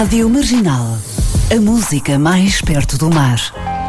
Rádio Marginal, a música mais perto do mar.